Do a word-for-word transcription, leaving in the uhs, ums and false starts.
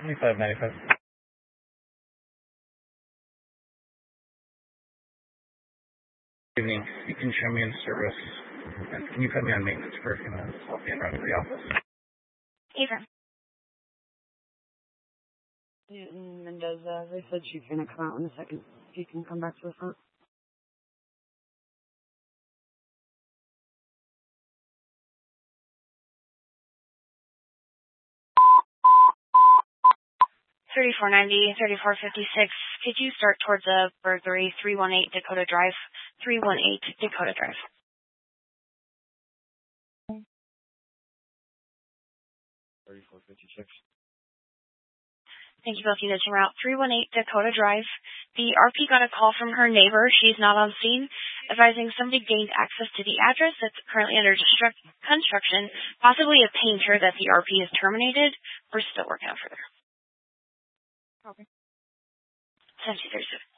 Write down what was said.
twenty-five ninety-five. Good evening. You can show me in service. And can you put me on maintenance for a few minutes? I'll be in front of the office. Eva. And Mendoza, they said she's going to come out in a second. She can come back to the front. thirty-four ninety, thirty-four fifty-six. Could you start towards a burglary, three one eight Dakota Drive, three one eight Dakota Drive. thirty-four fifty-six. Thank you, both units en route. three one eight Dakota Drive. The R P got a call from her neighbor. She's not on scene, advising somebody gained access to the address that's currently under construction, possibly a painter that the R P is terminated. We're still working on further. Okay. seventy thirty-seven.